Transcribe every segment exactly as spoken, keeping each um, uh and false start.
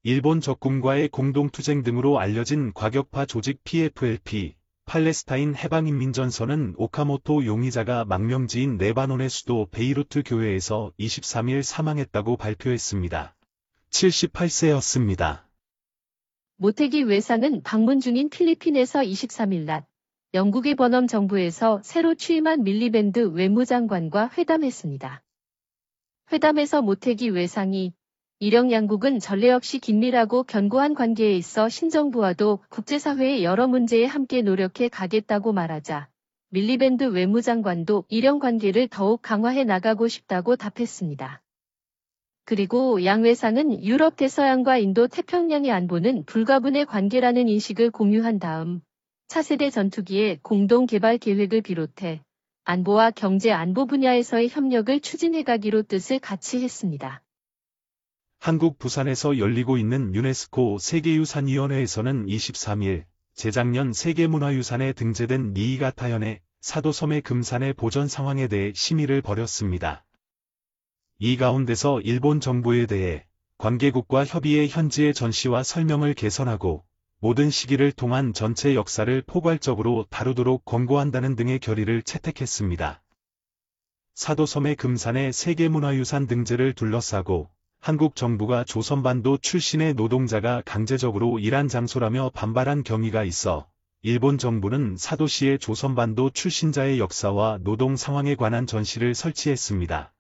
일본 적군과의 공동투쟁 등으로 알려진 과격파 조직 피에프엘피, 팔레스타인 해방인민전선은 오카모토 용의자가 망명지인 레바논의 수도 베이루트 교회에서 이십삼 일 사망했다고 발표했습니다. 칠십팔 세였습니다. 모태기 외상은 방문 중인 필리핀에서 이십삼 일 낮 영국의 버넘 정부에서 새로 취임한 밀리밴드 외무장관과 회담했습니다. 회담에서 모태기 외상이 이령 양국은 전례 없이 긴밀하고 견고한 관계에 있어 신정부와도 국제사회의 여러 문제에 함께 노력해 가겠다고 말하자 밀리밴드 외무장관도 이령 관계를 더욱 강화해 나가고 싶다고 답했습니다. 그리고 양 외상은 유럽 대서양과 인도 태평양의 안보는 불가분의 관계라는 인식을 공유한 다음 차세대 전투기의 공동 개발 계획을 비롯해 안보와 경제 안보 분야에서의 협력을 추진해가기로 뜻을 같이 했습니다. 한국 부산에서 열리고 있는 유네스코 세계유산위원회에서는 이십삼 일 재작년 세계문화유산에 등재된 니이가타현의 사도섬의 금산의 보전 상황에 대해 심의를 벌였습니다. 이 가운데서 일본 정부에 대해 관계국과 협의해 현지의 전시와 설명을 개선하고 모든 시기를 통한 전체 역사를 포괄적으로 다루도록 권고한다는 등의 결의를 채택했습니다. 사도섬의 금산의 세계문화유산 등재를 둘러싸고 한국 정부가 조선반도 출신의 노동자가 강제적으로 일한 장소라며 반발한 경위가 있어 일본 정부는 사도시의 조선반도 출신자의 역사와 노동 상황에 관한 전시를 설치했습니다.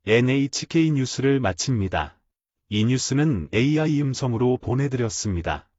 엔에이치케이 뉴스를 마칩니다. 이 뉴스는 에이아이 음성으로 보내드렸습니다.